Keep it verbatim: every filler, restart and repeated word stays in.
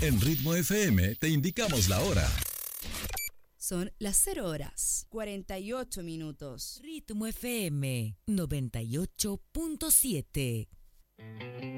En Ritmo F M te indicamos la hora. Son las cero horas, cuarenta y ocho minutos. Ritmo F M noventa y ocho punto siete.